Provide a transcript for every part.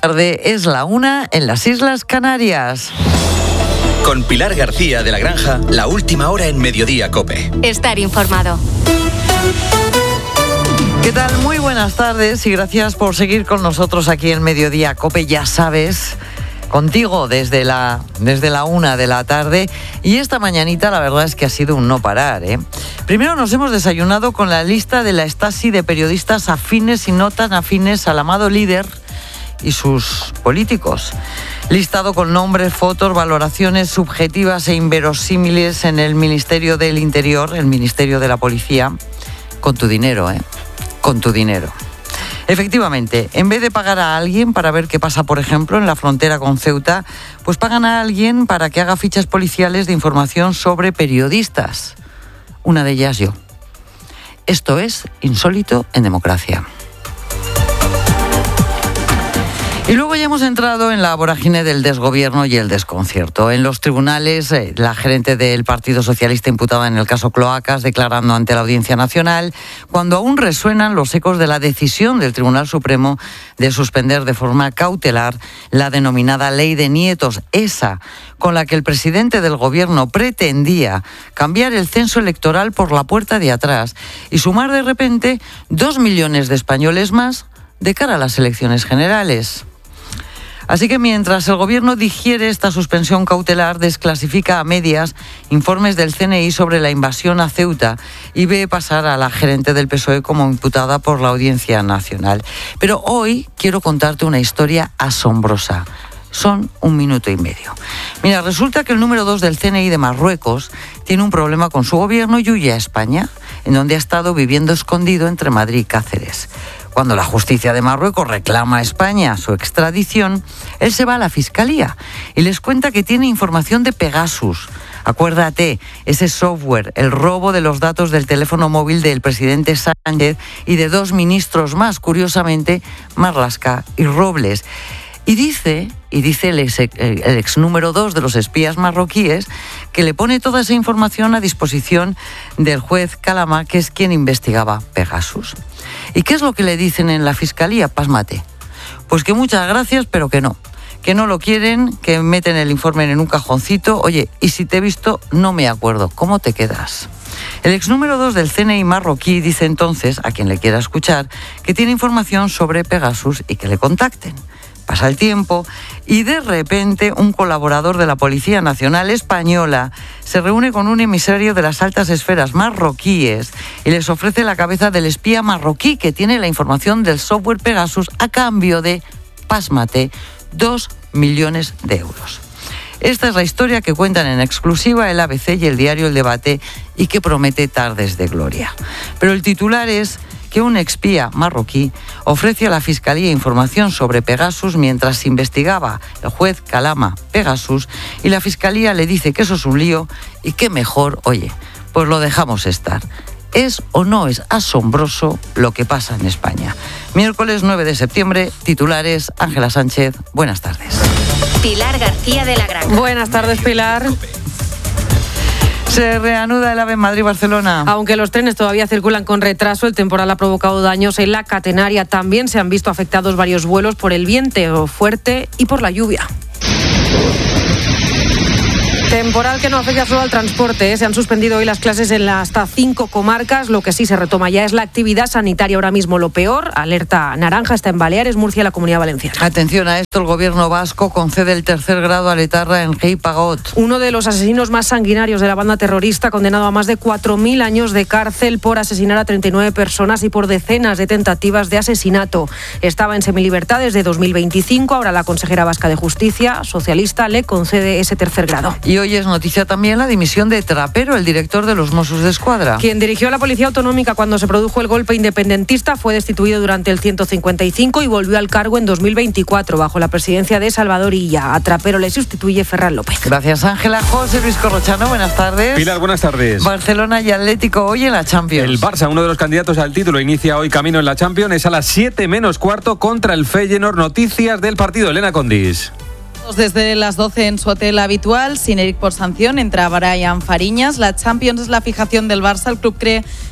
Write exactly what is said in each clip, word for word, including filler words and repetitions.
Tarde es la una en las Islas Canarias. Con Pilar García de la Granja, la última hora en Mediodía COPE. Estar informado. ¿Qué tal? Muy buenas tardes y gracias por seguir con nosotros aquí en Mediodía COPE. Ya sabes, contigo desde la, desde la una de la tarde. Y esta mañanita la verdad es que ha sido un no parar, ¿eh? Primero nos hemos desayunado con la lista de la Stasi de periodistas afines y no tan afines al amado líder y sus políticos. Listado con nombres, fotos, valoraciones subjetivas e inverosímiles en el Ministerio del Interior, el Ministerio de la Policía, con tu dinero, ¿eh? Con tu dinero. Efectivamente, en vez de pagar a alguien para ver qué pasa, por ejemplo, en la frontera con Ceuta, pues pagan a alguien para que haga fichas policiales de información sobre periodistas. Una de ellas yo. Esto es insólito en democracia. Y luego ya hemos entrado en la vorágine del desgobierno y el desconcierto. En los tribunales, eh, la gerente del Partido Socialista imputada en el caso Cloacas, declarando ante la Audiencia Nacional, cuando aún resuenan los ecos de la decisión del Tribunal Supremo de suspender de forma cautelar la denominada Ley de Nietos, esa con la que el presidente del gobierno pretendía cambiar el censo electoral por la puerta de atrás y sumar de repente dos millones de españoles más de cara a las elecciones generales. Así que mientras el Gobierno digiere esta suspensión cautelar, desclasifica a medias informes del C N I sobre la invasión a Ceuta y ve pasar a la gerente del P S O E como imputada por la Audiencia Nacional. Pero hoy quiero contarte una historia asombrosa. Son un minuto y medio. Mira, resulta que el número dos del C N I de Marruecos tiene un problema con su gobierno y huye a España, en donde ha estado viviendo escondido entre Madrid y Cáceres. Cuando la justicia de Marruecos reclama a España su extradición, él se va a la Fiscalía y les cuenta que tiene información de Pegasus. Acuérdate, ese software, el robo de los datos del teléfono móvil del presidente Sánchez y de dos ministros más, curiosamente, Marlaska y Robles. Y dice, y dice el ex, el ex número dos de los espías marroquíes, que le pone toda esa información a disposición del juez Calama, que es quien investigaba Pegasus. ¿Y qué es lo que le dicen en la Fiscalía? Pásmate. Pues que muchas gracias, pero que no. Que no lo quieren, que meten el informe en un cajoncito. Oye, y si te he visto, no me acuerdo. ¿Cómo te quedas? El ex número dos del C N I marroquí dice entonces, a quien le quiera escuchar, que tiene información sobre Pegasus y que le contacten. Pasa el tiempo y de repente un colaborador de la Policía Nacional Española se reúne con un emisario de las altas esferas marroquíes y les ofrece la cabeza del espía marroquí que tiene la información del software Pegasus a cambio de, pásmate, dos millones de euros. Esta es la historia que cuentan en exclusiva el A B C y el diario El Debate y que promete tardes de gloria. Pero el titular es que un espía marroquí ofrece a la Fiscalía información sobre Pegasus mientras investigaba el juez Calama Pegasus y la Fiscalía le dice que eso es un lío y que mejor, oye, pues lo dejamos estar. ¿Es o no es asombroso lo que pasa en España? Miércoles nueve de septiembre, titulares, Ángela Sánchez, buenas tardes. Pilar García de la Granja. Buenas tardes, Pilar. Se reanuda el AVE en Madrid-Barcelona. Aunque los trenes todavía circulan con retraso, el temporal ha provocado daños en la catenaria. También se han visto afectados varios vuelos por el viento fuerte y por la lluvia. Temporal que no afecta solo al transporte, ¿eh? Se han suspendido hoy las clases en la, hasta cinco comarcas. Lo que sí se retoma ya es la actividad sanitaria. Ahora mismo lo peor, alerta naranja, está en Baleares, Murcia y la Comunidad Valenciana. Atención a esto, el gobierno vasco concede el tercer grado a l'etarra Enric Pagot. Uno de los asesinos más sanguinarios de la banda terrorista, condenado a más de cuatro mil años de cárcel por asesinar a treinta y nueve personas y por decenas de tentativas de asesinato. Estaba en semilibertad desde dos mil veinticinco. Ahora la consejera vasca de Justicia, socialista, le concede ese tercer grado. Y hoy es noticia también la dimisión de Trapero, el director de los Mossos d'Esquadra. Quien dirigió a la Policía Autonómica cuando se produjo el golpe independentista fue destituido durante el ciento cincuenta y cinco y volvió al cargo en dos mil veinticuatro bajo la presidencia de Salvador Illa. A Trapero le sustituye Ferran López. Gracias, Ángela. José Luis Corrochano, buenas tardes. Pilar, buenas tardes. Barcelona y Atlético hoy en la Champions. El Barça, uno de los candidatos al título, inicia hoy camino en la Champions. Es a las siete menos cuarto contra el Feyenoord. Noticias del partido, Elena Condis. Desde las doce en su hotel habitual, sin Eric por sanción, entra Brian Fariñas. La Champions es la fijación del Barça. El club cree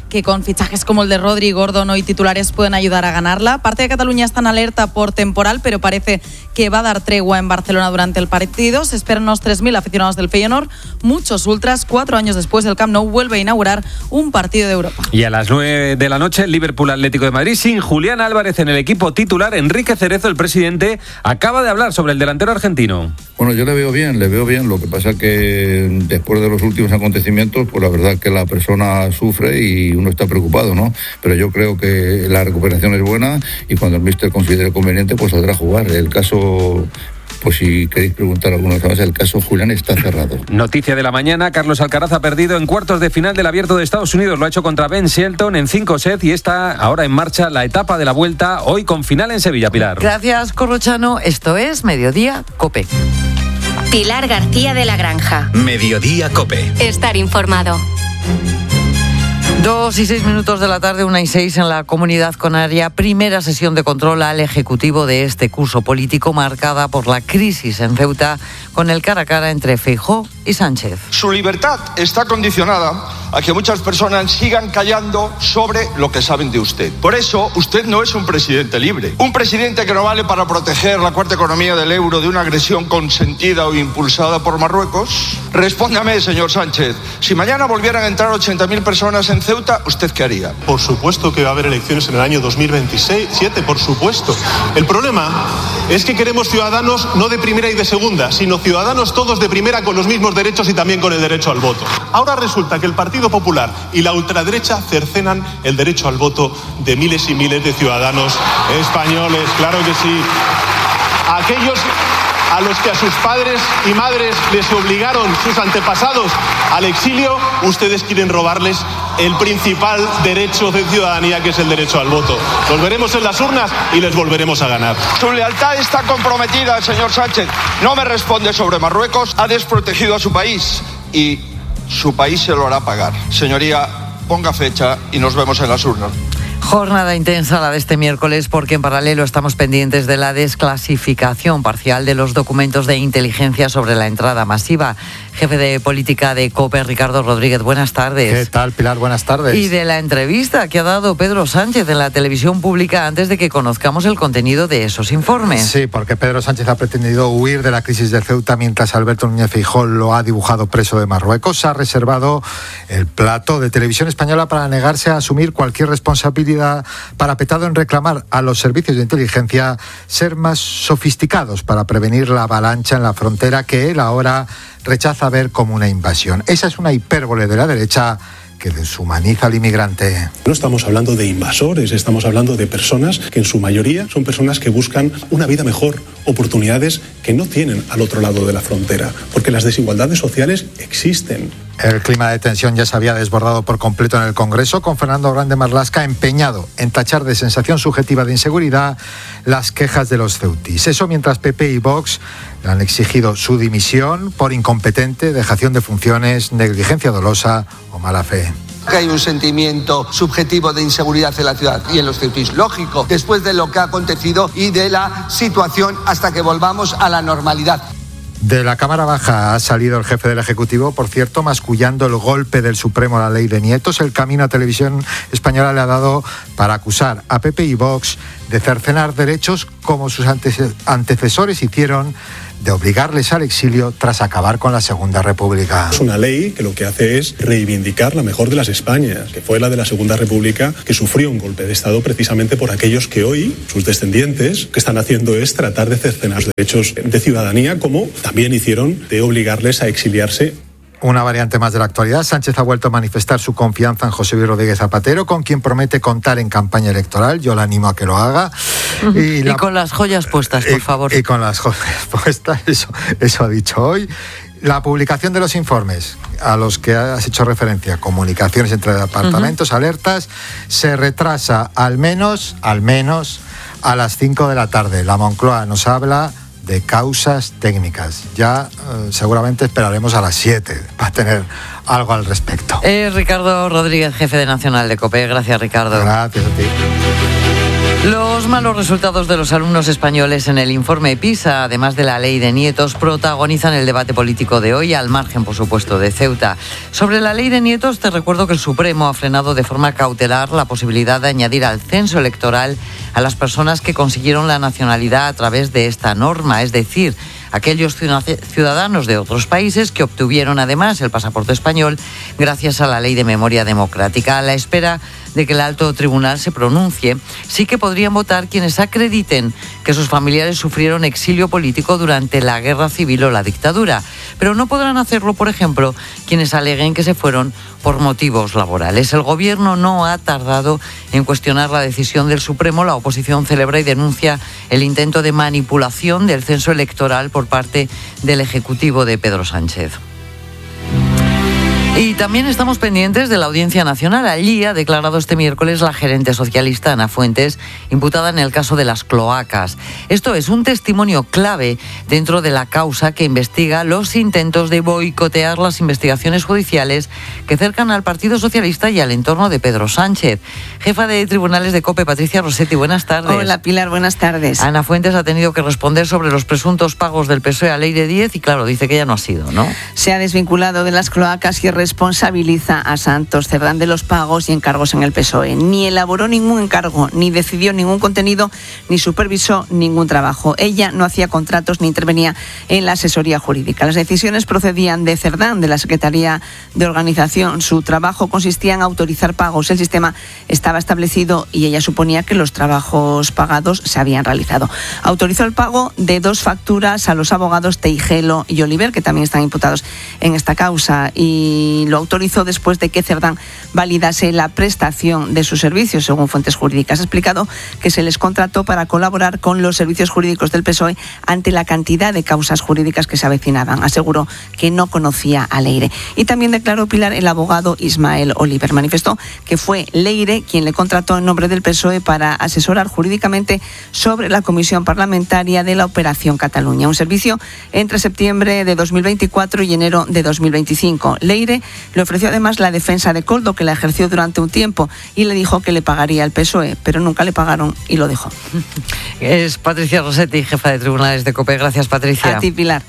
que con fichajes como el de Rodri y Gordon hoy titulares pueden ayudar a ganarla. Parte de Cataluña está en alerta por temporal, pero parece que va a dar tregua en Barcelona durante el partido. Se esperan unos tres mil aficionados del Feyenoord, muchos ultras. Cuatro años después, el Camp Nou vuelve a inaugurar un partido de Europa. Y a las nueve de la noche, el Liverpool Atlético de Madrid sin Julián Álvarez en el equipo titular. Enrique Cerezo, el presidente, acaba de hablar sobre el delantero argentino. Bueno, yo le veo bien, le veo bien. Lo que pasa que después de los últimos acontecimientos, pues la verdad que la persona sufre y uno está preocupado, ¿no? Pero yo creo que la recuperación es buena y cuando el míster considere conveniente, pues saldrá a jugar. El caso... Pues si queréis preguntar alguna cosa más, el caso Julián está cerrado. Noticia de la mañana, Carlos Alcaraz ha perdido en cuartos de final del Abierto de Estados Unidos. Lo ha hecho contra Ben Shelton en cinco sets y está ahora en marcha la etapa de la vuelta, hoy con final en Sevilla, Pilar. Gracias, Corrochano. Esto es Mediodía COPE. Pilar García de la Granja. Mediodía COPE. Estar informado. Dos y seis minutos de la tarde, una y seis en la Comunidad Canaria. Primera sesión de control al Ejecutivo de este curso político marcada por la crisis en Ceuta con el cara a cara entre Feijóo y Sánchez. Su libertad está condicionada a que muchas personas sigan callando sobre lo que saben de usted. Por eso, usted no es un presidente libre. Un presidente que no vale para proteger la cuarta economía del euro de una agresión consentida o impulsada por Marruecos. Respóndame, señor Sánchez, si mañana volvieran a entrar ochenta mil personas en Ceuta, ¿usted qué haría? Por supuesto que va a haber elecciones en el año dos mil veintisiete, por supuesto. El problema es que queremos ciudadanos no de primera y de segunda, sino ciudadanos todos de primera con los mismos derechos y también con el derecho al voto. Ahora resulta que el Partido Popular y la ultraderecha cercenan el derecho al voto de miles y miles de ciudadanos españoles. Claro que sí. Aquellos a los que a sus padres y madres les obligaron sus antepasados al exilio, ustedes quieren robarles el principal derecho de ciudadanía, que es el derecho al voto. Los veremos en las urnas y les volveremos a ganar. Su lealtad está comprometida, señor Sánchez. No me responde sobre Marruecos, ha desprotegido a su país y su país se lo hará pagar. Señoría, ponga fecha y nos vemos en las urnas. Jornada intensa la de este miércoles porque en paralelo estamos pendientes de la desclasificación parcial de los documentos de inteligencia sobre la entrada masiva. Jefe de política de COPE, Ricardo Rodríguez, buenas tardes. ¿Qué tal, Pilar? Buenas tardes. Y de la entrevista que ha dado Pedro Sánchez en la televisión pública antes de que conozcamos el contenido de esos informes. Sí, porque Pedro Sánchez ha pretendido huir de la crisis de Ceuta mientras Alberto Núñez Feijóo lo ha dibujado preso de Marruecos. Ha reservado el plato de Televisión Española para negarse a asumir cualquier responsabilidad, parapetado en reclamar a los servicios de inteligencia ser más sofisticados para prevenir la avalancha en la frontera que él ahora rechaza ver como una invasión. Esa es una hipérbole de la derecha que deshumaniza al inmigrante. No estamos hablando de invasores, estamos hablando de personas que en su mayoría son personas que buscan una vida mejor, oportunidades que no tienen al otro lado de la frontera, porque las desigualdades sociales existen. El clima de tensión ya se había desbordado por completo en el Congreso, con Fernando Grande Marlaska empeñado en tachar de sensación subjetiva de inseguridad las quejas de los ceutíes. Eso mientras P P y Vox le han exigido su dimisión por incompetente, dejación de funciones, negligencia dolosa o mala fe. Que hay un sentimiento subjetivo de inseguridad en la ciudad y en los ceutíes. Lógico, después de lo que ha acontecido y de la situación hasta que volvamos a la normalidad. De la Cámara Baja ha salido el jefe del Ejecutivo, por cierto, mascullando el golpe del Supremo a la ley de nietos. El camino a Televisión Española le ha dado para acusar a P P y Vox de cercenar derechos como sus antecesores hicieron, de obligarles al exilio tras acabar con la Segunda República. Es una ley que lo que hace es reivindicar la mejor de las Españas, que fue la de la Segunda República, que sufrió un golpe de Estado precisamente por aquellos que hoy, sus descendientes, que están haciendo es tratar de cercenar los derechos de ciudadanía, como también hicieron de obligarles a exiliarse. Una variante más de la actualidad. Sánchez ha vuelto a manifestar su confianza en José Luis Rodríguez Zapatero, con quien promete contar en campaña electoral. Yo le animo a que lo haga. Uh-huh. Y, la... y con las joyas puestas, por y, favor. Y con las joyas puestas, eso, eso ha dicho hoy. La publicación de los informes a los que has hecho referencia, comunicaciones entre departamentos, uh-huh. alertas, se retrasa al menos, al menos a las cinco de la tarde. La Moncloa nos habla de causas técnicas. Ya eh, seguramente esperaremos a las siete para tener algo al respecto. Eh, Ricardo Rodríguez, jefe de Nacional de COPE. Gracias, Ricardo. Gracias a ti. Los malos resultados de los alumnos españoles en el informe PISA, además de la ley de nietos, protagonizan el debate político de hoy, al margen, por supuesto, de Ceuta. Sobre la ley de nietos, te recuerdo que el Supremo ha frenado de forma cautelar la posibilidad de añadir al censo electoral a las personas que consiguieron la nacionalidad a través de esta norma, es decir, aquellos ciudadanos de otros países que obtuvieron además el pasaporte español gracias a la Ley de Memoria Democrática. A la espera de que el alto tribunal se pronuncie, sí que podrían votar quienes acrediten que sus familiares sufrieron exilio político durante la guerra civil o la dictadura, pero no podrán hacerlo, por ejemplo, quienes aleguen que se fueron por motivos laborales. El Gobierno no ha tardado en cuestionar la decisión del Supremo. La oposición celebra y denuncia el intento de manipulación del censo electoral por parte del Ejecutivo de Pedro Sánchez. Y también estamos pendientes de la Audiencia Nacional. Allí ha declarado este miércoles la gerente socialista Ana Fuentes, imputada en el caso de las cloacas. Esto es un testimonio clave dentro de la causa que investiga los intentos de boicotear las investigaciones judiciales que cercan al Partido Socialista y al entorno de Pedro Sánchez. Jefa de Tribunales de COPE, Patricia Rossetti, buenas tardes. Hola, Pilar, buenas tardes. Ana Fuentes ha tenido que responder sobre los presuntos pagos del P S O E a Leire Díez y, claro, dice que ya no ha sido, ¿no? Se ha desvinculado de las cloacas y responsabiliza a Santos Cerdán de los pagos y encargos en el P S O E. Ni elaboró ningún encargo, ni decidió ningún contenido, ni supervisó ningún trabajo. Ella no hacía contratos ni intervenía en la asesoría jurídica. Las decisiones procedían de Cerdán, de la Secretaría de Organización. Su trabajo consistía en autorizar pagos. El sistema estaba establecido y ella suponía que los trabajos pagados se habían realizado. Autorizó el pago de dos facturas a los abogados Teijelo y Oliver, que también están imputados en esta causa, y lo autorizó después de que Cerdán validase la prestación de sus servicios, según fuentes jurídicas. Ha explicado que se les contrató para colaborar con los servicios jurídicos del P S O E ante la cantidad de causas jurídicas que se avecinaban. Aseguró que no conocía a Leire. Y también declaró Pilar el abogado Ismael Oliver. Manifestó que fue Leire quien le contrató en nombre del P S O E para asesorar jurídicamente sobre la comisión parlamentaria de la Operación Cataluña, un servicio entre septiembre de dos mil veinticuatro y enero de dos mil veinticinco. Leire le ofreció además la defensa de Koldo, que la ejerció durante un tiempo, y le dijo que le pagaría el P S O E, pero nunca le pagaron y lo dejó. Es Patricia Rossetti, jefa de Tribunales de COPE. Gracias, Patricia. A ti, Pilar.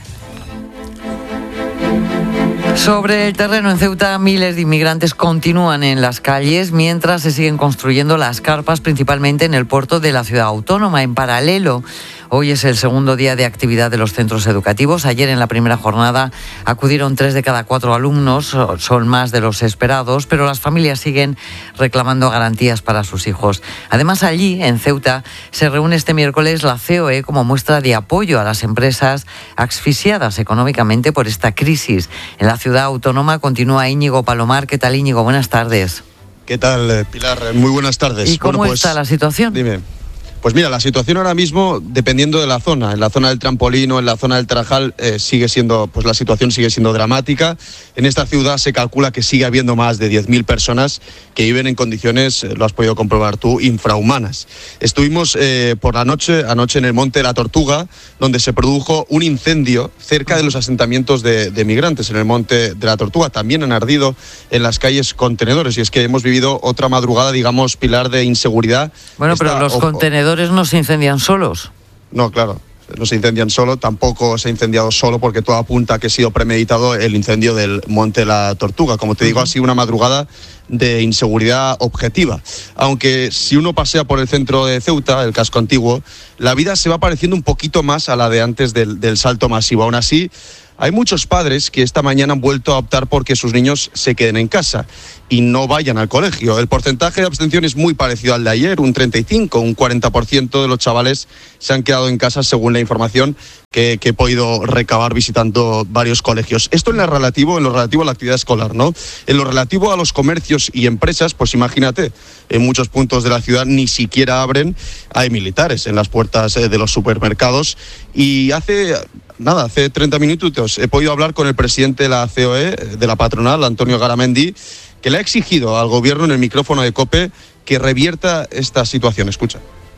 Sobre el terreno en Ceuta, miles de inmigrantes continúan en las calles mientras se siguen construyendo las carpas, principalmente en el puerto de la ciudad autónoma. En paralelo, hoy es el segundo día de actividad de los centros educativos. Ayer, en la primera jornada, acudieron tres de cada cuatro alumnos, son más de los esperados, pero las familias siguen reclamando garantías para sus hijos. Además, allí, en Ceuta, se reúne este miércoles la C O E como muestra de apoyo a las empresas asfixiadas económicamente por esta crisis. En la ciudad autónoma continúa Íñigo Palomar. ¿Qué tal, Íñigo? Buenas tardes. ¿Qué tal, Pilar? Muy buenas tardes. ¿Y cómo bueno, pues, está la situación? Dime. Pues mira, la situación ahora mismo, dependiendo de la zona, en la zona del Trampolín o en la zona del Tarajal, eh, sigue siendo, pues la situación sigue siendo dramática. En esta ciudad se calcula que sigue habiendo más de diez mil personas que viven en condiciones, eh, lo has podido comprobar tú, infrahumanas. Estuvimos eh, por la noche, anoche en el Monte de la Tortuga, donde se produjo un incendio cerca de los asentamientos de, de migrantes en el Monte de la Tortuga. También han ardido en las calles contenedores, y es que hemos vivido otra madrugada, digamos, Pilar, de inseguridad. Bueno, Esta, pero los ojo, contenedores no se incendian solos. No, claro, no se incendian solo, tampoco se ha incendiado solo, porque todo apunta a que ha sido premeditado el incendio del Monte de la Tortuga. Como te digo, ha sido una madrugada de inseguridad objetiva. Aunque si uno pasea por el centro de Ceuta, el casco antiguo, la vida se va pareciendo un poquito más a la de antes del, del salto masivo. Aún así, hay muchos padres que esta mañana han vuelto a optar porque sus niños se queden en casa y no vayan al colegio. El porcentaje de abstención es muy parecido al de ayer, un treinta y cinco, un cuarenta por ciento de los chavales se han quedado en casa, según la información que, que he podido recabar visitando varios colegios. Esto en lo relativo, en lo relativo a la actividad escolar, ¿no? En lo relativo a los comercios y empresas, pues imagínate, en muchos puntos de la ciudad ni siquiera abren, hay militares en las puertas de los supermercados, y hace... Nada, hace treinta minutos he podido hablar con el presidente de la C O E, de la patronal, Antonio Garamendi, que le ha exigido al gobierno en el micrófono de COPE que revierta esta situación. Escucha.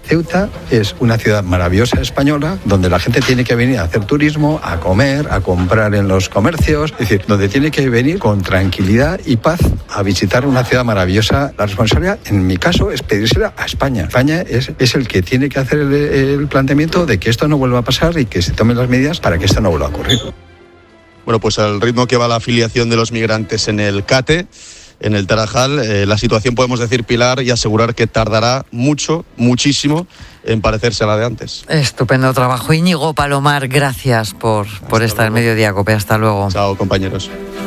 Ceuta es una ciudad maravillosa española donde la gente tiene que venir a hacer turismo, a comer, a comprar en los comercios, es decir, donde tiene que venir con tranquilidad y paz a visitar una ciudad maravillosa. La responsabilidad, en mi caso, es pedírsela a España. España es, es el que tiene que hacer el, el planteamiento de que esto no vuelva a pasar y que se tomen las medidas para que esto no vuelva a ocurrir. Bueno, pues al ritmo que va la afiliación de los migrantes en el CATE, en el Tarajal, eh, la situación, podemos decir, Pilar, y asegurar que tardará mucho, muchísimo en parecerse a la de antes. Estupendo trabajo. Íñigo Palomar, gracias por, por estar en Mediodía Cope. Hasta luego. Chao, compañeros.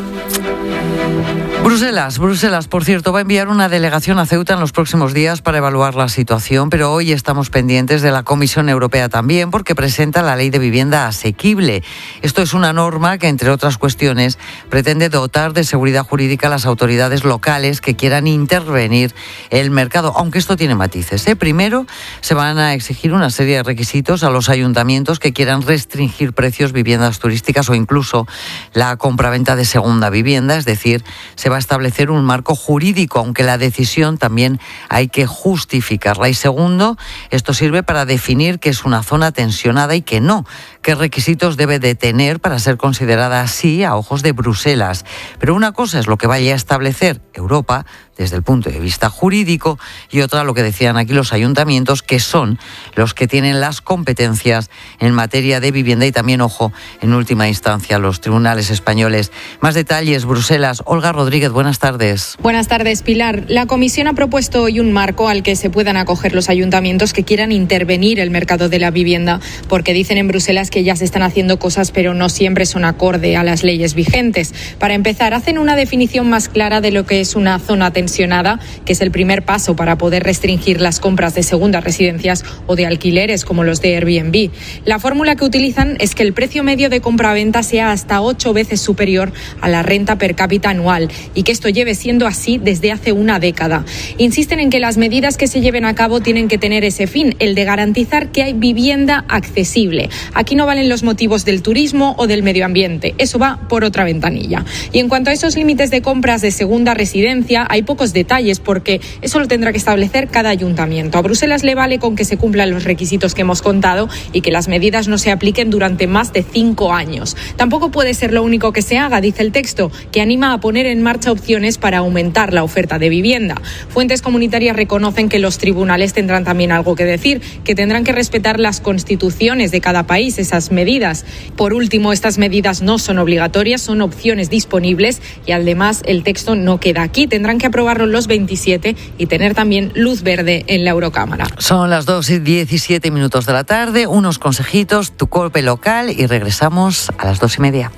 Bruselas, Bruselas, por cierto, va a enviar una delegación a Ceuta en los próximos días para evaluar la situación, pero hoy estamos pendientes de la Comisión Europea también porque presenta la Ley de Vivienda Asequible. Esto es una norma que, entre otras cuestiones, pretende dotar de seguridad jurídica a las autoridades locales que quieran intervenir el mercado, aunque esto tiene matices, ¿eh? Primero, se van a exigir una serie de requisitos a los ayuntamientos que quieran restringir precios, viviendas turísticas o incluso la compraventa de segunda vivienda, es decir, se va a establecer un marco jurídico, aunque la decisión también hay que justificarla. Y segundo, esto sirve para definir qué es una zona tensionada y qué no, qué requisitos debe de tener para ser considerada así a ojos de Bruselas. Pero una cosa es lo que vaya a establecer Europa desde el punto de vista jurídico y otra lo que decían aquí los ayuntamientos, que son los que tienen las competencias en materia de vivienda y también, ojo, en última instancia, los tribunales españoles. Más detalles, Bruselas. Olga Rodríguez, buenas tardes. Buenas tardes, Pilar. La Comisión ha propuesto hoy un marco al que se puedan acoger los ayuntamientos que quieran intervenir el mercado de la vivienda, porque dicen en Bruselas que ya se están haciendo cosas, pero no siempre son acorde a las leyes vigentes. Para empezar, hacen una definición más clara de lo que es una zona tensionada, que es el primer paso para poder restringir las compras de segundas residencias o de alquileres como los de Airbnb. La fórmula que utilizan es que el precio medio de compraventa sea hasta ocho veces superior a la renta per cápita anual y que esto lleve siendo así desde hace una década. Insisten en que las medidas que se lleven a cabo tienen que tener ese fin, el de garantizar que hay vivienda accesible. Aquí no valen los motivos del turismo o del medio ambiente, eso va por otra ventanilla. Y en cuanto a esos límites de compras de segunda residencia, hay pocos detalles porque eso lo tendrá que establecer cada ayuntamiento. A Bruselas le vale con que se cumplan los requisitos que hemos contado y que las medidas no se apliquen durante más de cinco años. Tampoco puede ser lo único que se haga, dice el texto, que anima a poner en marcha opciones para aumentar la oferta de vivienda. Fuentes comunitarias reconocen que los tribunales tendrán también algo que decir, que tendrán que respetar las constituciones de cada país, esas medidas. Por último, estas medidas no son obligatorias, son opciones disponibles y además el texto no queda aquí. Tendrán que aprobarlo los veintisiete y tener también luz verde en la Eurocámara. Son las dos y diecisiete minutos de la tarde, unos consejitos, tu golpe local y regresamos a las dos y media.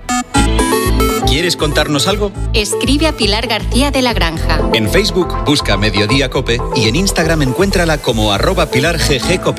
¿Quieres contarnos algo? Escribe a Pilar García de la Granja. En Facebook busca Mediodía Cope y en Instagram encuéntrala como arroba Pilar G G Cope.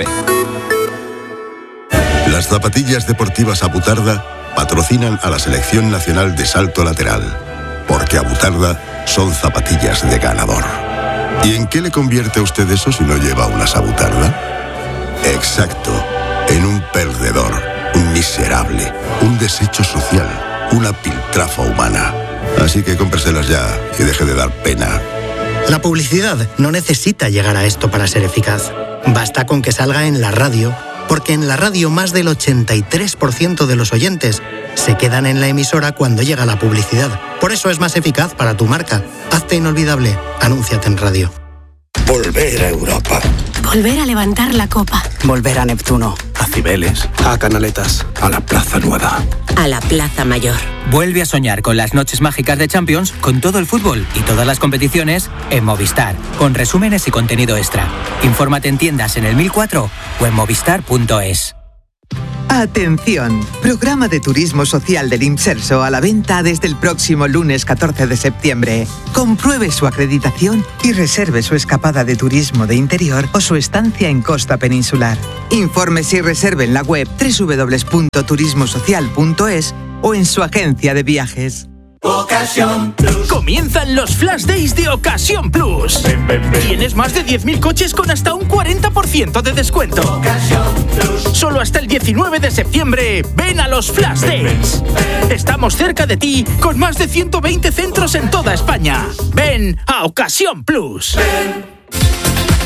Las zapatillas deportivas Abutarda patrocinan a la Selección Nacional de Salto Lateral, porque Abutarda son zapatillas de ganador. ¿Y en qué le convierte a usted eso si no lleva una Abutarda? Exacto, en un perdedor, un miserable, un desecho social, una piltrafa humana. Así que cómpreselas ya y deje de dar pena. La publicidad no necesita llegar a esto para ser eficaz. Basta con que salga en la radio, porque en la radio más del ochenta y tres por ciento de los oyentes se quedan en la emisora cuando llega la publicidad. Por eso es más eficaz para tu marca. Hazte inolvidable. Anúnciate en radio. Volver a Europa. Volver a levantar la copa. Volver a Neptuno. A Cibeles. A Canaletas. A la Plaza Nueva. A la Plaza Mayor. Vuelve a soñar con las noches mágicas de Champions, con todo el fútbol y todas las competiciones en Movistar, con resúmenes y contenido extra. Infórmate en tiendas en el mil cuatro o en movistar punto es. Atención, programa de turismo social del Imserso a la venta desde el próximo lunes catorce de septiembre. Compruebe su acreditación y reserve su escapada de turismo de interior o su estancia en costa peninsular. Infórmese y reserve en la web doble u doble u doble u punto turismo social punto es o en su agencia de viajes. Ocasión Plus. Comienzan los Flash Days de Ocasión Plus. Ven, ven, ven. Tienes más de diez mil coches con hasta un cuarenta por ciento de descuento. Ocasión Plus. Solo hasta el diecinueve de septiembre. Ven a los Flash Days. Ven, ven. Estamos cerca de ti con más de ciento veinte centros en toda España. Ven a Ocasión Plus. Ven.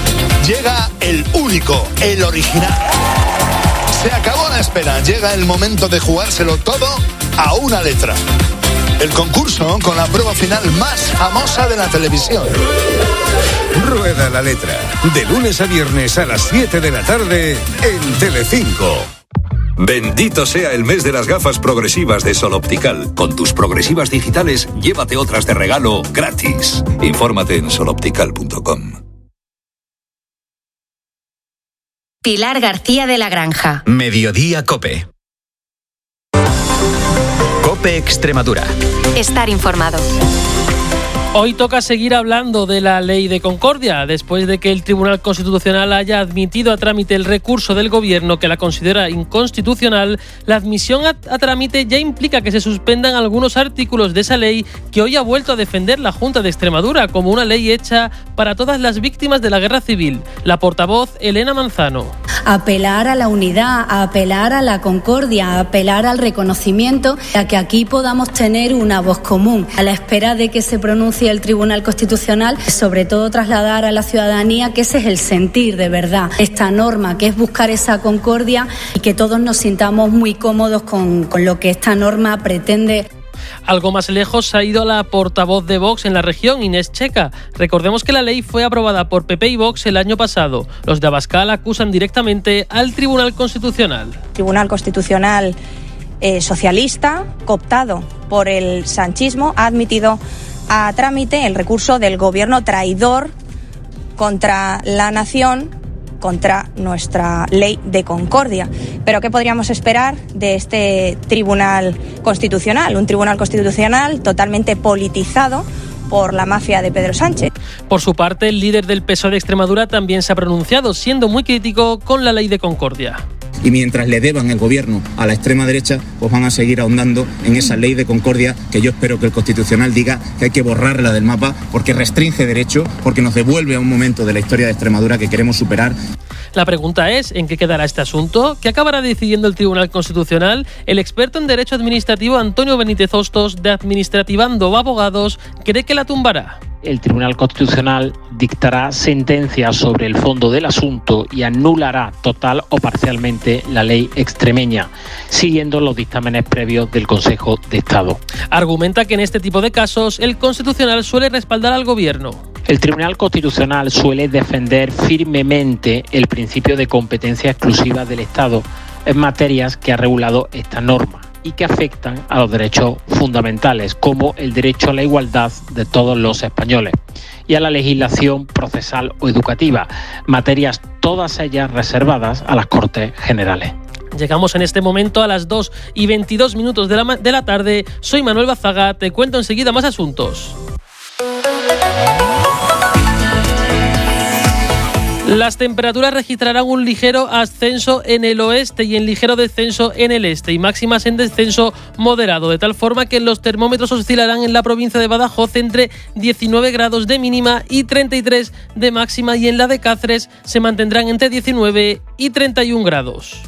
Llega el único, el original. Se acabó la espera, llega el momento de jugárselo todo a una letra. El concurso con la prueba final más famosa de la televisión. Rueda la letra, de lunes a viernes a las siete de la tarde en Telecinco. Bendito sea el mes de las gafas progresivas de Sol Optical. Con tus progresivas digitales, llévate otras de regalo gratis. Infórmate en sol optical punto com. Pilar García de la Granja. Mediodía COPE. COPE Extremadura. Estar informado. Hoy toca seguir hablando de la Ley de Concordia, después de que el Tribunal Constitucional haya admitido a trámite el recurso del Gobierno que la considera inconstitucional. La admisión a, a trámite ya implica que se suspendan algunos artículos de esa ley que hoy ha vuelto a defender la Junta de Extremadura como una ley hecha para todas las víctimas de la guerra civil. La portavoz Elena Manzano. Apelar a la unidad, a apelar a la concordia, a apelar al reconocimiento, a que aquí podamos tener una voz común, a la espera de que se pronuncie el Tribunal Constitucional, sobre todo trasladar a la ciudadanía que ese es el sentir de verdad esta norma, que es buscar esa concordia y que todos nos sintamos muy cómodos con, con lo que esta norma pretende. Algo más lejos ha ido la portavoz de Vox en la región, Inés Checa. Recordemos que la ley fue aprobada por P P y Vox el año pasado. Los de Abascal acusan directamente al Tribunal Constitucional. Tribunal Constitucional eh, socialista, cooptado por el sanchismo, ha admitido a trámite el recurso del gobierno traidor contra la nación, contra nuestra ley de concordia. Pero ¿qué podríamos esperar de este Tribunal Constitucional? Un Tribunal Constitucional totalmente politizado por la mafia de Pedro Sánchez. Por su parte, el líder del P S O E de Extremadura también se ha pronunciado, siendo muy crítico con la ley de concordia. Y mientras le deban el gobierno a la extrema derecha, pues van a seguir ahondando en esa ley de concordia que yo espero que el Constitucional diga que hay que borrarla del mapa porque restringe derechos, porque nos devuelve a un momento de la historia de Extremadura que queremos superar. La pregunta es, ¿en qué quedará este asunto? ¿Qué acabará decidiendo el Tribunal Constitucional? El experto en Derecho Administrativo Antonio Benítez Hostos, de Administrativando Abogados, cree que la tumbará. El Tribunal Constitucional dictará sentencia sobre el fondo del asunto y anulará total o parcialmente la ley extremeña, siguiendo los dictámenes previos del Consejo de Estado. Argumenta que en este tipo de casos el Constitucional suele respaldar al Gobierno. El Tribunal Constitucional suele defender firmemente el principio de competencia exclusiva del Estado en materias que ha regulado esta norma y que afectan a los derechos fundamentales, como el derecho a la igualdad de todos los españoles, y a la legislación procesal o educativa, materias todas ellas reservadas a las Cortes Generales. Llegamos en este momento a las dos y veintidós minutos de la, de la tarde. Soy Manuel Bazaga, te cuento enseguida más asuntos. Las temperaturas registrarán un ligero ascenso en el oeste y en ligero descenso en el este, y máximas en descenso moderado, de tal forma que los termómetros oscilarán en la provincia de Badajoz entre diecinueve grados de mínima y treinta y tres de máxima, y en la de Cáceres se mantendrán entre diecinueve y treinta y un grados.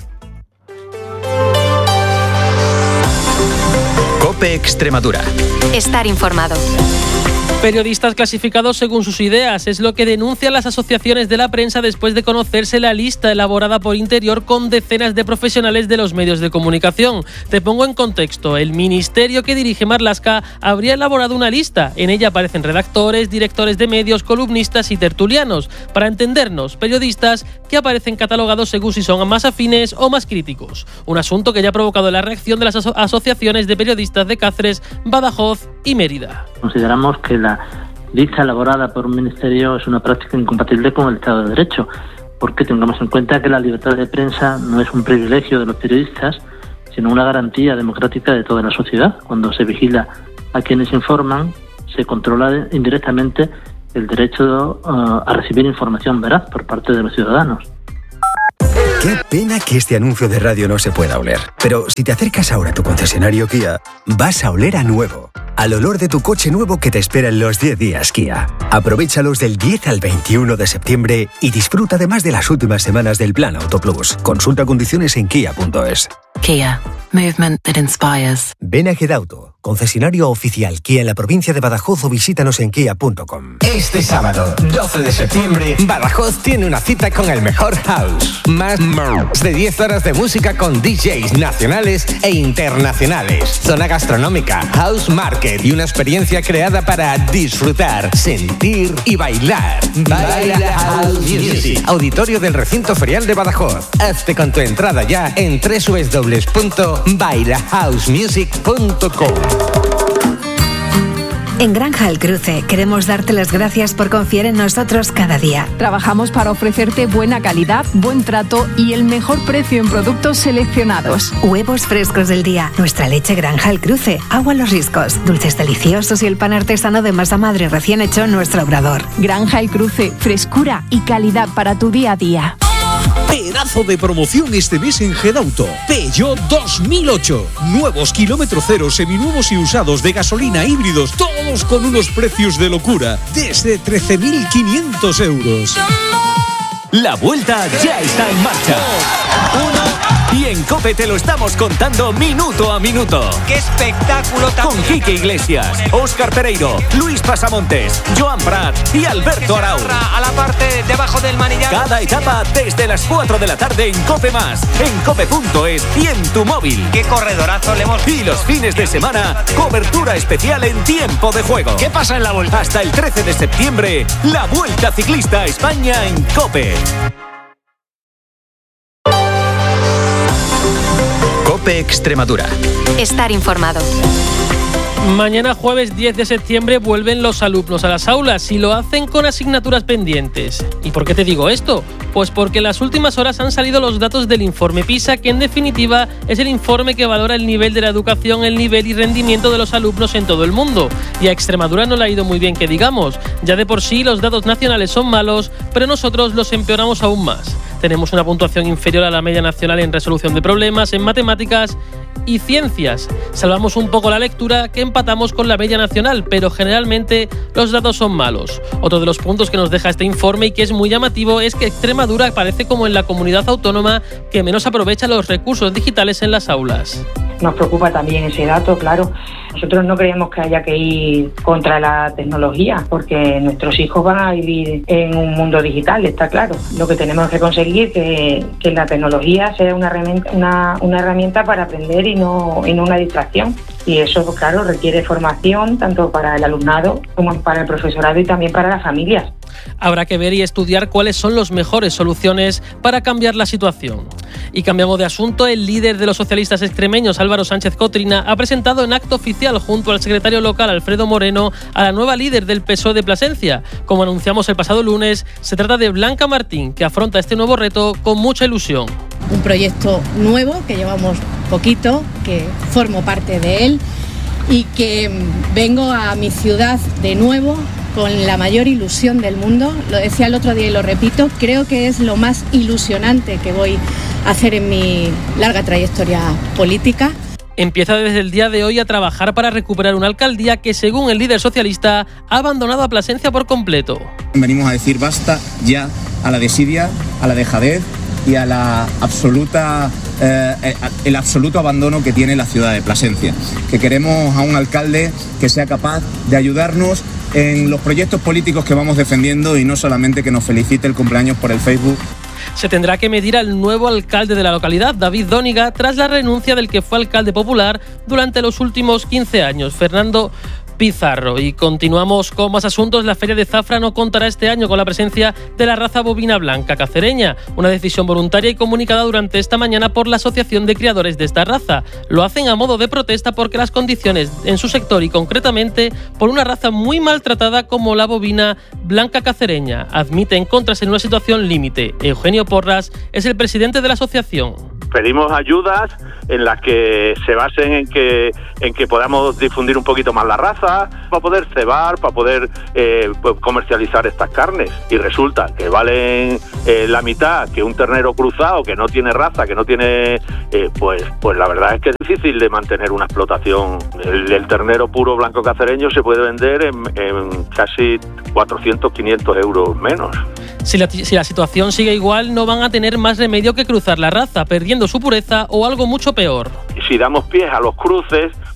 COPE Extremadura. Estar informado. Periodistas clasificados según sus ideas es lo que denuncian las asociaciones de la prensa después de conocerse la lista elaborada por Interior con decenas de profesionales de los medios de comunicación. Te pongo en contexto. El ministerio que dirige Marlaska habría elaborado una lista. En ella aparecen redactores, directores de medios, columnistas y tertulianos. Para entendernos, periodistas que aparecen catalogados según si son más afines o más críticos. Un asunto que ya ha provocado la reacción de las aso- asociaciones de periodistas de Cáceres, Badajoz y Mérida. Consideramos que la lista elaborada por un ministerio es una práctica incompatible con el Estado de Derecho, porque tengamos en cuenta que la libertad de prensa no es un privilegio de los periodistas, sino una garantía democrática de toda la sociedad. Cuando se vigila a quienes informan, se controla indirectamente el derecho uh, a recibir información veraz por parte de los ciudadanos. Qué pena que este anuncio de radio no se pueda oler. Pero si te acercas ahora a tu concesionario Kia, vas a oler a nuevo. Al olor de tu coche nuevo que te espera en los diez días Kia. Aprovéchalos del diez al veintiuno de septiembre y disfruta además de las últimas semanas del Plan Auto Plus. Consulta condiciones en kia punto es. Kia. Movement that inspires. Ven a Gedauto. concesionario oficial Kia en la provincia de Badajoz o visítanos en kia punto com. Este sábado, doce de septiembre, Badajoz tiene una cita con el mejor house. Más de diez horas de música con D Js nacionales e internacionales. Zona gastronómica, house market y una experiencia creada para disfrutar, sentir y bailar. Baila House Music. Auditorio del Recinto Ferial de Badajoz. Hazte con tu entrada ya en doble u doble u doble u punto baila house music punto com. En Granja El Cruce queremos darte las gracias por confiar en nosotros cada día. Trabajamos para ofrecerte buena calidad, buen trato y el mejor precio en productos seleccionados. Huevos frescos del día, nuestra leche Granja El Cruce, agua Los Riscos, dulces deliciosos y el pan artesano de masa madre recién hecho en nuestro obrador. Granja El Cruce, frescura y calidad para tu día a día. Pedazo de promoción este mes en Gedauto. Peugeot dos mil ocho. Nuevos kilómetro cero, seminuevos y usados de gasolina, híbridos, todos con unos precios de locura. Desde trece mil quinientos euros. La vuelta ya está en marcha. Uno. Y en COPE te lo estamos contando minuto a minuto. ¡Qué espectáculo tan! Con Quique Iglesias, Óscar Pereiro, Luis Pasamontes, Joan Prat y Alberto Arau. A la parte debajo del manillar. Cada etapa desde las cuatro de la tarde en COPE Más, en cope punto es y en tu móvil. ¡Qué corredorazo le hemos! Y los fines de semana, cobertura especial en tiempo de juego. ¿Qué pasa en la vuelta? Hasta el trece de septiembre, la Vuelta Ciclista a España en COPE. COPE Extremadura. Estar informado. Mañana jueves diez de septiembre vuelven los alumnos a las aulas y lo hacen con asignaturas pendientes. ¿Y por qué te digo esto? Pues porque en las últimas horas han salido los datos del informe PISA, que en definitiva es el informe que valora el nivel de la educación, el nivel y rendimiento de los alumnos en todo el mundo. Y a Extremadura no le ha ido muy bien, que digamos. Ya de por sí los datos nacionales son malos, pero nosotros los empeoramos aún más. Tenemos una puntuación inferior a la media nacional en resolución de problemas, en matemáticas y ciencias. Salvamos un poco la lectura, que empatamos con la media nacional, pero generalmente los datos son malos. Otro de los puntos que nos deja este informe y que es muy llamativo es que Extremadura aparece como en la comunidad autónoma que menos aprovecha los recursos digitales en las aulas. Nos preocupa también ese dato, claro. Nosotros no creemos que haya que ir contra la tecnología, porque nuestros hijos van a vivir en un mundo digital, está claro. Lo que tenemos que conseguir es que, que la tecnología sea una herramienta, una, una herramienta para aprender y no, y no una distracción. Y eso, pues, claro, requiere formación tanto para el alumnado como para el profesorado y también para las familias. Habrá que ver y estudiar cuáles son las mejores soluciones para cambiar la situación. Y cambiamos de asunto. El líder de los socialistas extremeños, Álvaro Sánchez Cotrina, ha presentado en acto oficial junto al secretario local, Alfredo Moreno, a la nueva líder del P S O E de Plasencia. Como anunciamos el pasado lunes, se trata de Blanca Martín, que afronta este nuevo reto con mucha ilusión. Un proyecto nuevo, que llevamos poquito, que formo parte de él y que vengo a mi ciudad de nuevo con la mayor ilusión del mundo. Lo decía el otro día y lo repito, creo que es lo más ilusionante que voy a hacer en mi larga trayectoria política. Empieza desde el día de hoy a trabajar para recuperar una alcaldía que, según el líder socialista, ha abandonado a Plasencia por completo. Venimos a decir basta ya a la desidia, a la dejadez y a la absoluta, eh, el absoluto abandono que tiene la ciudad de Plasencia. Que queremos a un alcalde que sea capaz de ayudarnos en los proyectos políticos que vamos defendiendo y no solamente que nos felicite el cumpleaños por el Facebook. Se tendrá que medir al nuevo alcalde de la localidad, David Dóniga, tras la renuncia del que fue alcalde popular durante los últimos quince años, Fernando Pizarro. Y continuamos con más asuntos. La Feria de Zafra no contará este año con la presencia de la raza bovina blanca cacereña, una decisión voluntaria y comunicada durante esta mañana por la Asociación de Criadores de esta raza. Lo hacen a modo de protesta porque las condiciones en su sector y concretamente por una raza muy maltratada como la bovina blanca cacereña admite encontrarse en una situación límite. Eugenio Porras es el presidente de la asociación. Pedimos ayudas en las que se basen en que en que podamos difundir un poquito más la raza, para poder cebar, para poder eh, pues comercializar estas carnes. Y resulta que valen eh, la mitad que un ternero cruzado que no tiene raza, que no tiene, eh, pues pues la verdad es que es difícil de mantener una explotación. El, el ternero puro blanco cacereño se puede vender en, en casi cuatrocientos, quinientos euros menos. Si la, si la situación sigue igual, no van a tener más remedio que cruzar la raza, perdiendo su pureza o algo mucho peor. Si damos pie a los cruces,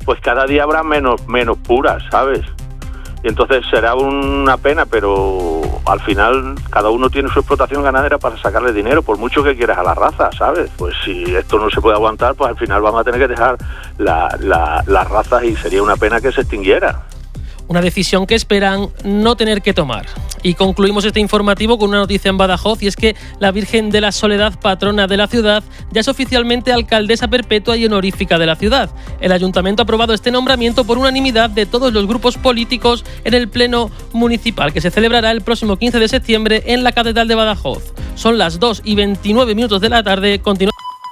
pues cada día habrá menos, menos puras, ¿sabes? Y entonces será una pena, pero al final cada uno tiene su explotación ganadera para sacarle dinero, por mucho que quieras a la raza, ¿sabes? Pues si esto no se puede aguantar, pues al final vamos a tener que dejar la, la, las razas y sería una pena que se extinguiera. Una decisión que esperan no tener que tomar. Y concluimos este informativo con una noticia en Badajoz, y es que la Virgen de la Soledad, patrona de la ciudad, ya es oficialmente alcaldesa perpetua y honorífica de la ciudad. El ayuntamiento ha aprobado este nombramiento por unanimidad de todos los grupos políticos en el pleno municipal, que se celebrará el próximo quince de septiembre en la Catedral de Badajoz. Son las dos y veintinueve minutos de la tarde. Continúa.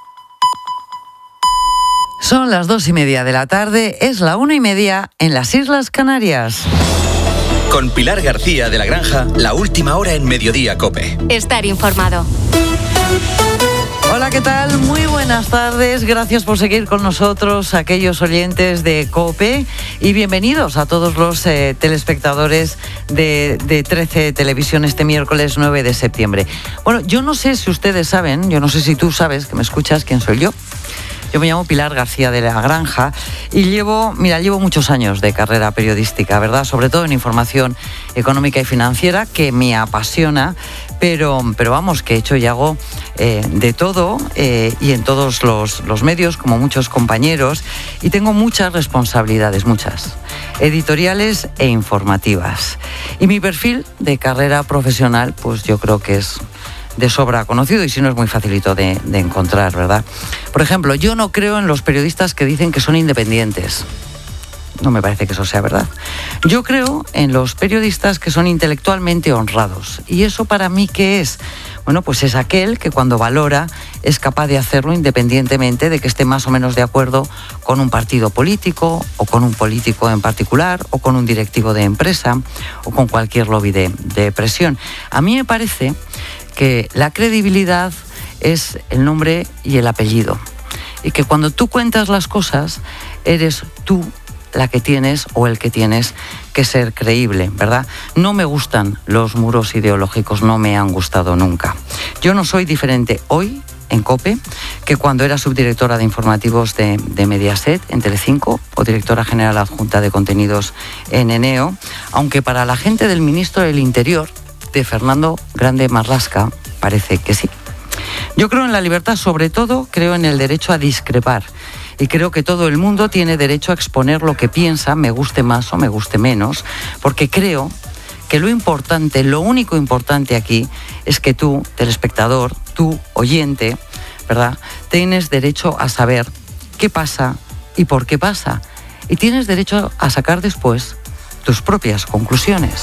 Son las dos y media de la tarde, es la una y media en las Islas Canarias. Con Pilar García de la Granja, la última hora en Mediodía COPE. Estar informado. Hola, ¿qué tal? Muy buenas tardes. Gracias por seguir con nosotros, aquellos oyentes de COPE, y bienvenidos a todos los eh, telespectadores de, de trece Televisión este miércoles nueve de septiembre. Bueno, yo no sé si ustedes saben, yo no sé si tú sabes, que me escuchas, quién soy yo. Yo me llamo Pilar García de la Granja y llevo, mira, llevo muchos años de carrera periodística, ¿verdad? Sobre todo en información económica y financiera, que me apasiona, pero, pero vamos, que he hecho y hago eh, de todo eh, y en todos los, los medios, como muchos compañeros, y tengo muchas responsabilidades, muchas, editoriales e informativas. Y mi perfil de carrera profesional, pues yo creo que es de sobra conocido, y si no es muy facilito de, de encontrar, ¿verdad? Por ejemplo, yo no creo en los periodistas que dicen que son independientes. No me parece que eso sea verdad. Yo creo en los periodistas que son intelectualmente honrados. ¿Y eso para mí qué es? Bueno, pues es aquel que cuando valora es capaz de hacerlo independientemente de que esté más o menos de acuerdo con un partido político, o con un político en particular, o con un directivo de empresa, o con cualquier lobby de, de presión. A mí me parece que la credibilidad es el nombre y el apellido, y que cuando tú cuentas las cosas eres tú la que tienes o el que tienes que ser creíble, ¿verdad? No me gustan los muros ideológicos, no me han gustado nunca. Yo no soy diferente hoy en COPE que cuando era subdirectora de informativos de, de Mediaset en Telecinco, o directora general adjunta de contenidos en Eneo, aunque para la gente del ministro del Interior, de Fernando Grande Marlaska, parece que sí. Yo creo en la libertad, sobre todo creo en el derecho a discrepar, y creo que todo el mundo tiene derecho a exponer lo que piensa, me guste más o me guste menos, porque creo que lo importante, lo único importante aquí es que tú, telespectador, tú, oyente, ¿verdad?, tienes derecho a saber qué pasa y por qué pasa, y tienes derecho a sacar después tus propias conclusiones.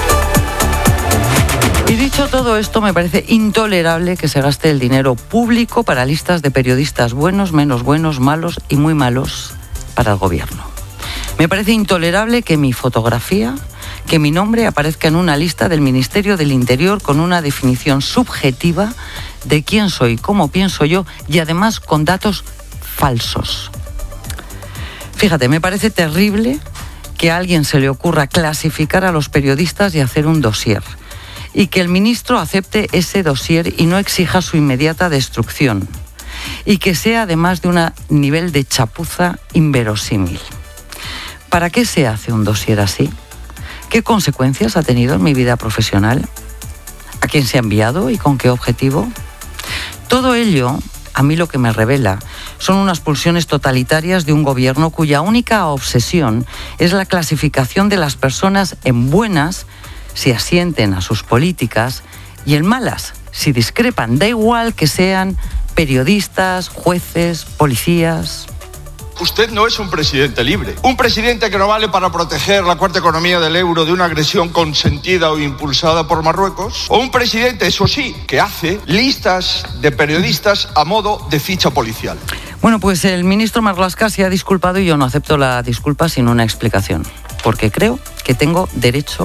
Y dicho todo esto, me parece intolerable que se gaste el dinero público para listas de periodistas buenos, menos buenos, malos y muy malos para el gobierno. Me parece intolerable que mi fotografía, que mi nombre aparezca en una lista del Ministerio del Interior con una definición subjetiva de quién soy, cómo pienso yo, y además con datos falsos. Fíjate, me parece terrible que a alguien se le ocurra clasificar a los periodistas y hacer un dossier, y que el ministro acepte ese dossier y no exija su inmediata destrucción, y que sea además de un nivel de chapuza inverosímil. ¿Para qué se hace un dossier así? ¿Qué consecuencias ha tenido en mi vida profesional? ¿A quién se ha enviado y con qué objetivo? Todo ello, a mí lo que me revela son unas pulsiones totalitarias de un gobierno cuya única obsesión es la clasificación de las personas en buenas si asienten a sus políticas, y en malas si discrepan. Da igual que sean periodistas, jueces, policías. Usted no es un presidente libre. Un presidente que no vale para proteger la cuarta economía del euro de una agresión consentida o impulsada por Marruecos. O un presidente, eso sí, que hace listas de periodistas a modo de ficha policial. Bueno, pues el ministro Marlaska se ha disculpado y yo no acepto la disculpa sin una explicación, porque creo que tengo derecho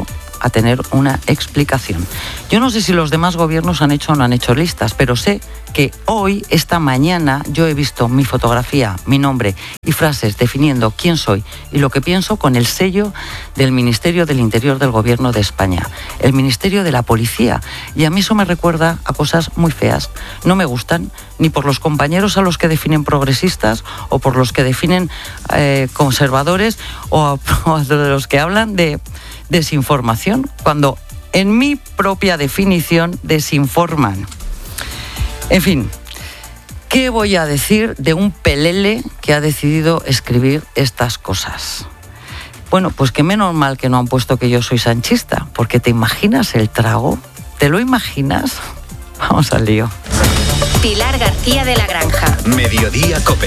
a tener una explicación. Yo no sé si los demás gobiernos han hecho o no han hecho listas, pero sé que hoy, esta mañana, yo he visto mi fotografía, mi nombre y frases definiendo quién soy y lo que pienso con el sello del Ministerio del Interior del Gobierno de España, el Ministerio de la Policía. Y a mí eso me recuerda a cosas muy feas. No me gustan ni por los compañeros a los que definen progresistas o por los que definen eh, conservadores o a, de los que hablan de desinformación, cuando en mi propia definición desinforman. En fin, ¿qué voy a decir de un pelele que ha decidido escribir estas cosas? Bueno, pues que menos mal que no han puesto que yo soy sanchista, porque ¿te imaginas el trago? ¿Te lo imaginas? Vamos al lío. Pilar García de la Granja. Mediodía COPE.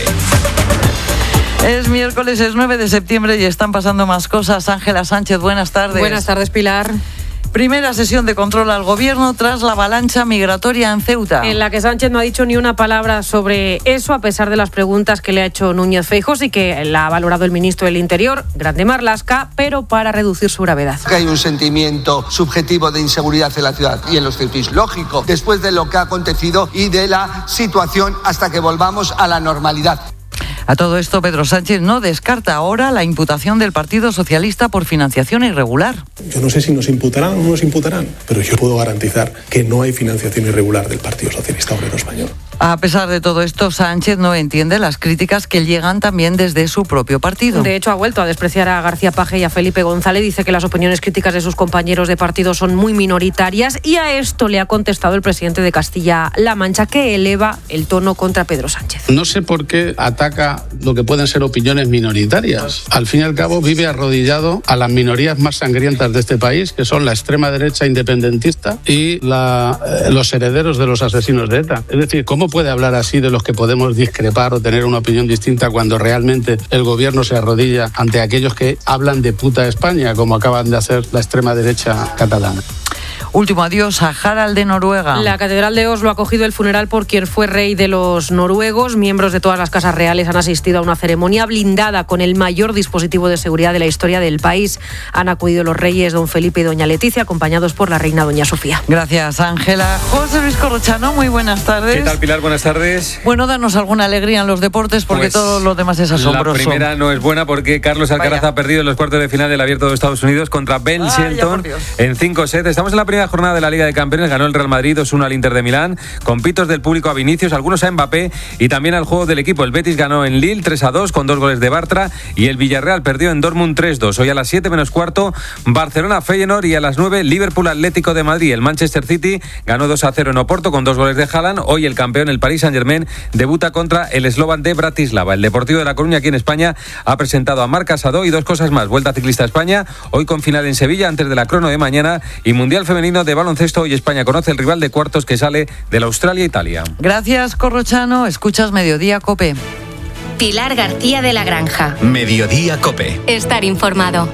Es miércoles, es nueve de septiembre y están pasando más cosas. Ángela Sánchez, buenas tardes. Buenas tardes, Pilar. Primera sesión de control al gobierno tras la avalancha migratoria en Ceuta. En la que Sánchez no ha dicho ni una palabra sobre eso, a pesar de las preguntas que le ha hecho Núñez Feijóo y que la ha valorado el ministro del Interior, Grande Marlaska, pero para reducir su gravedad. Que hay un sentimiento subjetivo de inseguridad en la ciudad y en los ceutíes. Lógico, después de lo que ha acontecido y de la situación hasta que volvamos a la normalidad. A todo esto, Pedro Sánchez no descarta ahora la imputación del Partido Socialista por financiación irregular. Yo no sé si nos imputarán o no nos imputarán, pero yo puedo garantizar que no hay financiación irregular del Partido Socialista Obrero Español. A pesar de todo esto, Sánchez no entiende las críticas que llegan también desde su propio partido. De hecho, ha vuelto a despreciar a García Paje y a Felipe González. Dice que las opiniones críticas de sus compañeros de partido son muy minoritarias y a esto le ha contestado el presidente de Castilla-La Mancha, que eleva el tono contra Pedro Sánchez. No sé por qué ataca lo que pueden ser opiniones minoritarias. Al fin y al cabo, vive arrodillado a las minorías más sangrientas de este país, que son la extrema derecha independentista y la, eh, los herederos de los asesinos de ETA. Es decir, ¿cómo puede hablar así de los que podemos discrepar o tener una opinión distinta cuando realmente el gobierno se arrodilla ante aquellos que hablan de puta España, como acaban de hacer la extrema derecha catalana? Último adiós a Harald de Noruega. La Catedral de Oslo ha acogido el funeral por quien fue rey de los noruegos. Miembros de todas las casas reales han asistido a una ceremonia blindada con el mayor dispositivo de seguridad de la historia del país. Han acudido los reyes don Felipe y doña Leticia, acompañados por la reina doña Sofía. Gracias, Ángela. José Luis Corrochano, muy buenas tardes. ¿Qué tal, Pilar? Buenas tardes. Bueno, danos alguna alegría en los deportes, porque pues todo lo demás es asombroso. La primera no es buena porque Carlos Alcaraz Vaya. ha perdido en los cuartos de final del Abierto de Estados Unidos contra Ben Vaya, Shelton en cinco sets. Estamos en la primera jornada de la Liga de Campeones. Ganó el Real Madrid dos uno al Inter de Milán, con pitos del público a Vinicius, algunos a Mbappé y también al juego del equipo. El Betis ganó en Lille tres a dos con dos goles de Bartra y el Villarreal perdió en Dortmund tres dos. Hoy a las siete menos cuarto Barcelona Feyenoord y a las nueve Liverpool Atlético de Madrid. El Manchester City ganó dos a cero en Oporto con dos goles de Haaland. Hoy el campeón, el Paris Saint-Germain, debuta contra el Slovan de Bratislava. El Deportivo de La Coruña, aquí en España, ha presentado a Marc Casado y dos cosas más. Vuelta Ciclista a España, hoy con final en Sevilla antes de la crono de mañana, y Mundial Femenino de Baloncesto. Hoy España conoce el rival de cuartos que sale de la Australia-Italia. Gracias, Corrochano. Escuchas Mediodía COPE. Pilar García de la Granja. Mediodía COPE. Estar informado.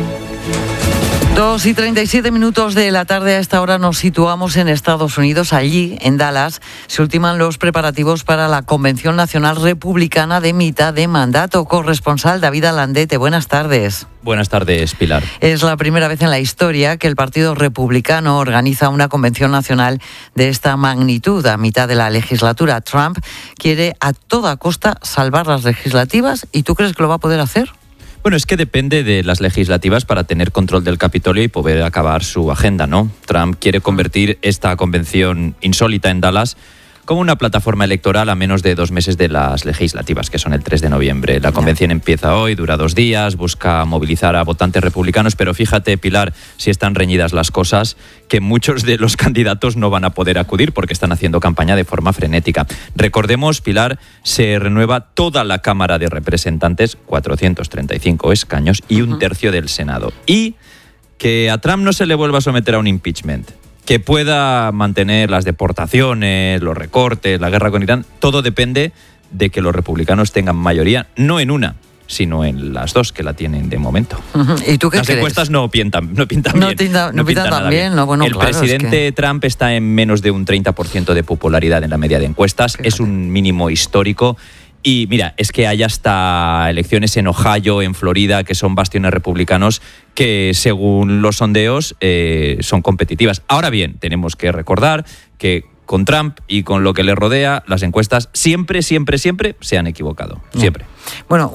Dos y treinta y siete minutos de la tarde. A esta hora nos situamos en Estados Unidos. Allí, en Dallas, se ultiman los preparativos para la Convención Nacional Republicana de mitad de mandato. Corresponsal David Alandete, buenas tardes. Buenas tardes, Pilar. Es la primera vez en la historia que el Partido Republicano organiza una convención nacional de esta magnitud a mitad de la legislatura. Trump quiere a toda costa salvar las legislativas. ¿Y tú crees que lo va a poder hacer? Bueno, es que depende de las legislativas para tener control del Capitolio y poder acabar su agenda, ¿no? Trump quiere convertir esta convención insólita en Dallas como una plataforma electoral a menos de dos meses de las legislativas, que son el tres de noviembre. La convención empieza hoy, dura dos días, busca movilizar a votantes republicanos, pero fíjate, Pilar, si están reñidas las cosas, que muchos de los candidatos no van a poder acudir porque están haciendo campaña de forma frenética. Recordemos, Pilar, se renueva toda la Cámara de Representantes, cuatrocientos treinta y cinco escaños y un tercio del Senado. Y que a Trump no se le vuelva a someter a un impeachment, que pueda mantener las deportaciones, los recortes, la guerra con Irán, todo depende de que los republicanos tengan mayoría, no en una, sino en las dos que la tienen de momento. ¿Y tú qué Las crees? encuestas no pintan, no pintan no bien. Tinta, no, no pintan tan bien. bien. No, bueno, el claro, presidente es que... Trump está en menos de un treinta por ciento de popularidad en la media de encuestas. Fíjate. Es un mínimo histórico. Y mira, es que hay hasta elecciones en Ohio, en Florida, que son bastiones republicanos, que según los sondeos eh, son competitivas. Ahora bien, tenemos que recordar que con Trump y con lo que le rodea, las encuestas siempre, siempre, siempre se han equivocado. Siempre. Bueno,